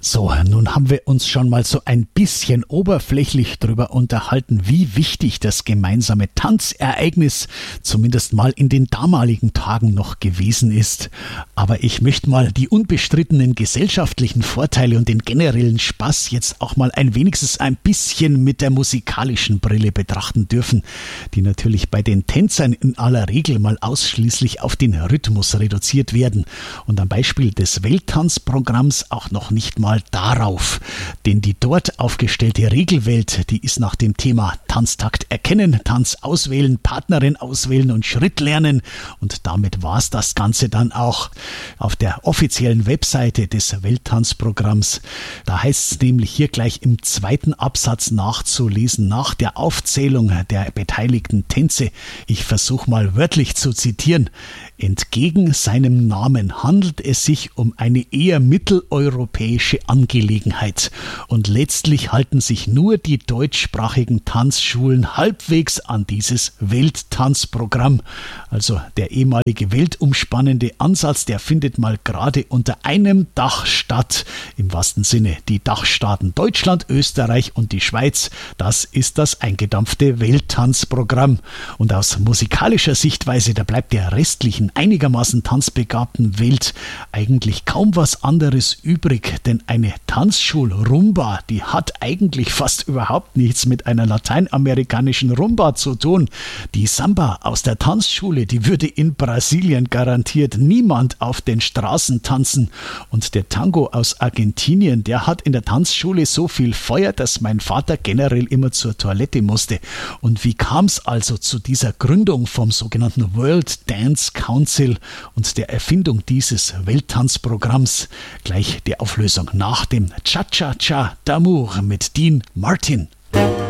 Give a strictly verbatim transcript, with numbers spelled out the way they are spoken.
So, nun haben wir uns schon mal so ein bisschen oberflächlich darüber unterhalten, wie wichtig das gemeinsame Tanzereignis zumindest mal in den damaligen Tagen noch gewesen ist. Aber ich möchte mal die unbestrittenen gesellschaftlichen Vorteile und den generellen Spaß jetzt auch mal ein wenigstens ein bisschen mit der musikalischen Brille betrachten dürfen, die natürlich bei den Tänzern in aller Regel mal ausschließlich auf den Rhythmus reduziert werden und am Beispiel des Welttanzprogramms auch noch nicht mal darauf, denn die dort aufgestellte Regelwelt, die ist nach dem Thema Tanztakt erkennen, Tanz auswählen, Partnerin auswählen und Schritt lernen und damit war es das Ganze dann auch. Auf der offiziellen Webseite des Welttanzprogramms, da heißt es nämlich hier gleich im zweiten Absatz nachzulesen, nach der Aufzählung der beteiligten Tänze, ich versuche mal wörtlich zu zitieren, entgegen seinem Namen handelt es sich um eine eher mitteleuropäische Angelegenheit und letztlich halten sich nur die deutschsprachigen Tanzschulen halbwegs an dieses Welttanzprogramm. Also der ehemalige weltumspannende Ansatz, der findet mal gerade unter einem Dach statt. Im wahrsten Sinne die Dachstaaten Deutschland, Österreich und die Schweiz. Das ist das eingedampfte Welttanzprogramm. Und aus musikalischer Sichtweise, da bleibt der restlichen einigermaßen tanzbegabten Welt eigentlich kaum was anderes übrig, denn eine Tanzschul-Rumba, die hat eigentlich fast überhaupt nichts mit einer lateinamerikanischen Rumba zu tun. Die Samba aus der Tanzschule, die würde in Brasilien garantiert niemand auf den Straßen tanzen. Und der Tango aus Argentinien, der hat in der Tanzschule so viel Feuer, dass mein Vater generell immer zur Toilette musste. Und wie kam es also zu dieser Gründung vom sogenannten World Dance Council und der Erfindung dieses Welttanzprogramms? Gleich die Auflösung nach dem Cha-Cha-Cha d'Amour mit Dean Martin.